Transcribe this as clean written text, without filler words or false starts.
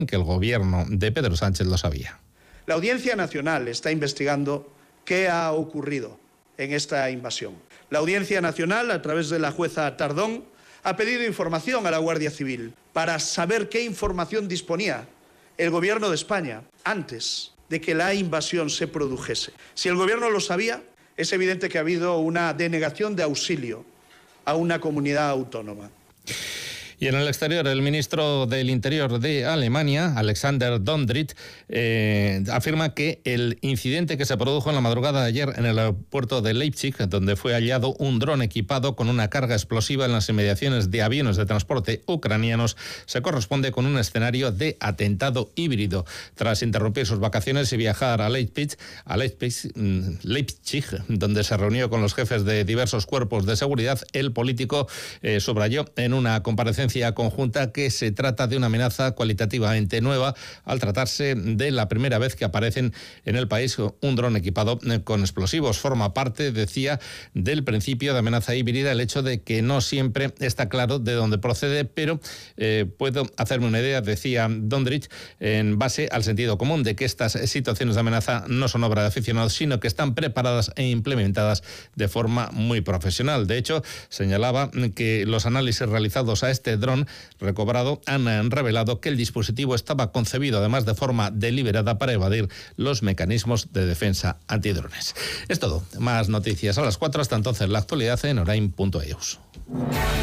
que el gobierno de Pedro Sánchez lo sabía. La Audiencia Nacional está investigando qué ha ocurrido en esta invasión. La Audiencia Nacional, a través de la jueza Tardón, ha pedido información a la Guardia Civil para saber qué información disponía el Gobierno de España antes de que la invasión se produjese. Si el Gobierno lo sabía, es evidente que ha habido una denegación de auxilio a una comunidad autónoma. Y en el exterior, el ministro del Interior de Alemania, Alexander Dondrit, afirma que el incidente que se produjo en la madrugada de ayer en el aeropuerto de Leipzig, donde fue hallado un dron equipado con una carga explosiva en las inmediaciones de aviones de transporte ucranianos, se corresponde con un escenario de atentado híbrido. Tras interrumpir sus vacaciones y viajar a Leipzig, donde se reunió con los jefes de diversos cuerpos de seguridad, el político subrayó en una comparecencia conjunta que se trata de una amenaza cualitativamente nueva al tratarse de la primera vez que aparecen en el país un dron equipado con explosivos. Forma parte, decía, del principio de amenaza híbrida el hecho de que no siempre está claro de dónde procede, pero puedo hacerme una idea, decía Dondrich, en base al sentido común de que estas situaciones de amenaza no son obra de aficionados, sino que están preparadas e implementadas de forma muy profesional. De hecho, señalaba que los análisis realizados a este dron recobrado han revelado que el dispositivo estaba concebido además de forma deliberada para evadir los mecanismos de defensa antidrones. Es todo. Más noticias a las 4. Hasta entonces, la actualidad en orain.eus.